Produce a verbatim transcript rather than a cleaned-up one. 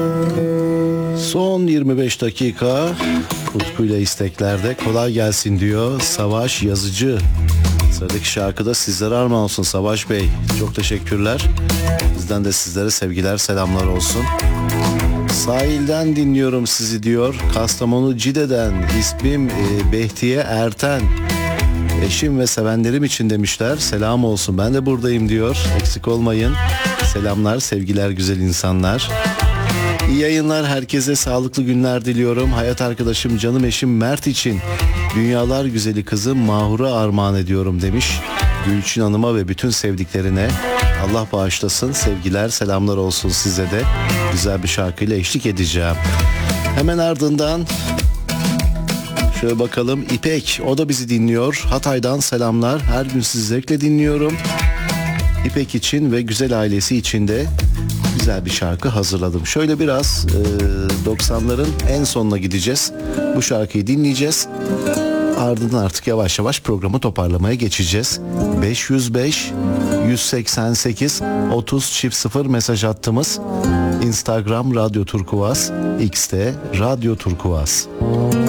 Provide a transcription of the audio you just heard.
Son yirmi beş dakika tutkuyla isteklerde, kolay gelsin diyor Savaş Yazıcı. Sıradaki şarkıda sizlere armağan olsun Savaş Bey. Çok teşekkürler. Bizden de sizlere sevgiler, selamlar olsun. Sahilden dinliyorum sizi diyor. Kastamonu Cide'den. İsmim e, Behtiye Erten. Eşim ve sevenlerim için demişler. Selam olsun, ben de buradayım diyor. Eksik olmayın. Selamlar, sevgiler güzel insanlar. İyi yayınlar, herkese sağlıklı günler diliyorum. Hayat arkadaşım, canım eşim Mert için dünyalar güzeli kızım Mahur'a armağan ediyorum demiş. Gülçin Hanım'a ve bütün sevdiklerine Allah bağışlasın. Sevgiler, selamlar olsun size de. Güzel bir şarkıyla eşlik edeceğim. Hemen ardından şöyle bakalım, İpek, o da bizi dinliyor. Hatay'dan selamlar. Her gün sizi zevkle dinliyorum. İpek için ve güzel ailesi için de güzel bir şarkı hazırladım. Şöyle biraz e, doksanların en sonuna gideceğiz. Bu şarkıyı dinleyeceğiz. Ardından artık yavaş yavaş programı toparlamaya geçeceğiz. beş yüz beş yüz seksen sekiz otuz çift sıfır mesaj hattımız. Instagram Radyo Turkuaz, X'te Radyo Turkuaz.